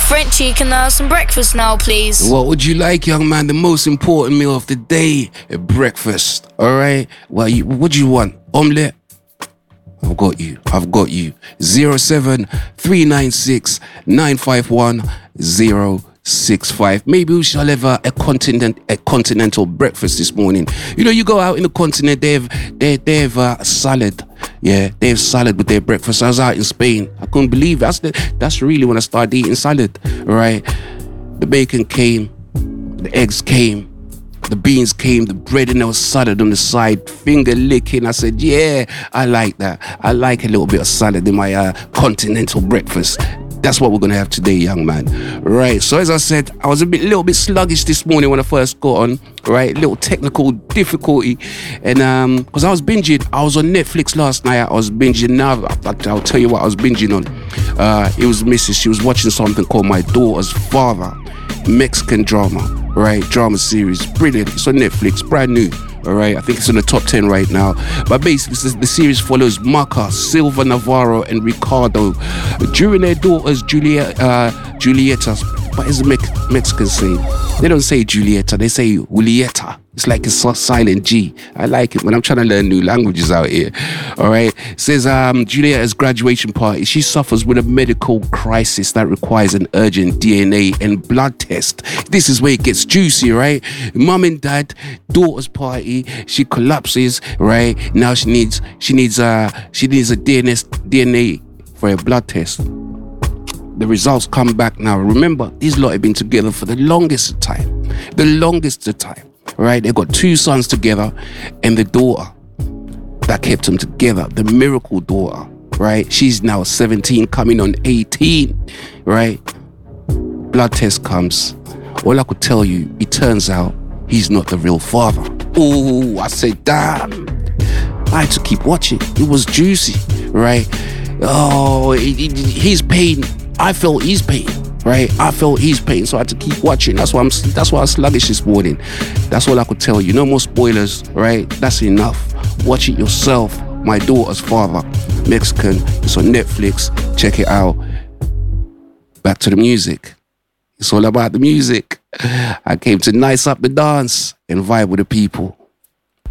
Frenchie, can I have some breakfast now, please? What would you like, young man? The most important meal of the day, breakfast. All right. Well, what do you want? Omelette? I've got you. 07396 951 065. Maybe we shall have a continental breakfast this morning. You know, you go out in the continent, they have salad. Yeah, they have salad with their breakfast. I was out in Spain. I couldn't believe it. That's really when I started eating salad. Right, the bacon came, the eggs came, the beans came, the bread, and there was salad on the side, finger licking. I said, yeah, I like that. I like a little bit of salad in my continental breakfast. That's what we're going to have today, young man. Right, so as I said, I was a little bit sluggish this morning when I first got on. Right, little technical difficulty. And because I was binging, I was on Netflix last night. I was binging. Now, I'll tell you what I was binging on. It was Mrs. She was watching something called My Daughter's Father. Mexican drama, right? Drama series. Brilliant. It's on Netflix, brand new. All right, I think it's in the top 10 right now. But basically, the series follows Maca, Silva Navarro, and Ricardo during their daughters Julieta. What is the Mexican saying? They don't say Julieta, they say Julieta. It's like a silent G. I like it when I'm trying to learn new languages out here. All right. It says Julieta's graduation party. She suffers with a medical crisis that requires an urgent DNA and blood test. This is where it gets juicy, right? Mom and dad, daughter's party. She collapses, right? Now she needs a DNA for a blood test. The results come back now. Remember, these lot have been together for the longest of time. Right, they got 2 sons together, and the daughter that kept them together, the miracle daughter, right? She's now 17, coming on 18, right? Blood test comes. All I could tell you, it turns out he's not the real father. Oh, I said, damn. I had to keep watching. It was juicy, right? Oh, his pain. I felt his pain. Right, I felt his pain, so I had to keep watching. That's why I'm sluggish this morning. That's all I could tell you. No more spoilers, right? That's enough. Watch it yourself. My Daughter's Father, Mexican. It's on Netflix. Check it out. Back to the music. It's all about the music. I came to nice up the dance and vibe with the people.